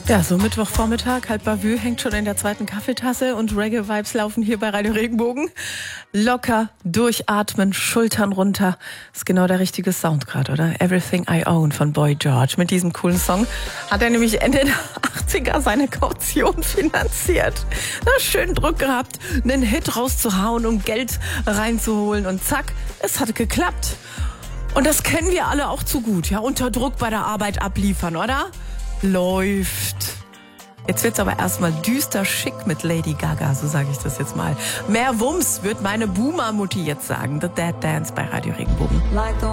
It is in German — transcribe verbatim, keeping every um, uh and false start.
Ja, so Mittwochvormittag, halb Bavü hängt schon in der zweiten Kaffeetasse und Reggae-Vibes laufen hier bei Radio Regenbogen. Locker, durchatmen, Schultern runter. Ist genau der richtige Sound gerade, oder? Everything I Own von Boy George. Mit diesem coolen Song hat er nämlich Ende der achtziger seine Kaution finanziert. Na, schön Druck gehabt, einen Hit rauszuhauen, um Geld reinzuholen und zack, es hat geklappt. Und das kennen wir alle auch zu gut, ja? Unter Druck bei der Arbeit abliefern, oder? Läuft. Jetzt wird's aber erstmal düster schick mit Lady Gaga, so sage ich das jetzt mal. Mehr Wumms, wird meine Boomer-Mutti jetzt sagen. The Dead Dance bei Radio Regenbogen.